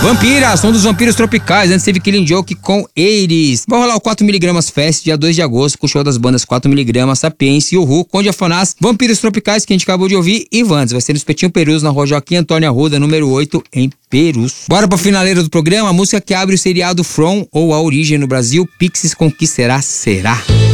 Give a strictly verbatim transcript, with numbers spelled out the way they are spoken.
Vampira, som dos Vampiros Tropicais. Antes teve Killing Joke com Eires. Vai rolar o quatro miligramas Fest, dia dois de agosto, com o show das bandas quatro miligramas, Sapiência e Uhu, Conde Afonás, Vampiros Tropicais, que a gente acabou de ouvir, e Vantes. Vai ser no Espetinho Perus, na rua Joaquim Antônio Arruda, número oito, em Perus. Bora pra finaleira do programa, a música que abre o seriado From, ou A Origem no Brasil, Pixies com Que Será Será.